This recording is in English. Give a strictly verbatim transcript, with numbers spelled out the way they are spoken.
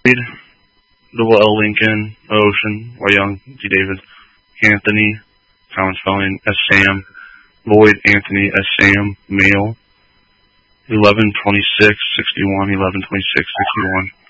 Reed, Double L Lincoln, Ocean, Y Young, G David, Anthony, common spelling, S Sam, Lloyd Anthony, S Sam, male, eleven twenty-six sixty-one, eleven twenty-six sixty-one.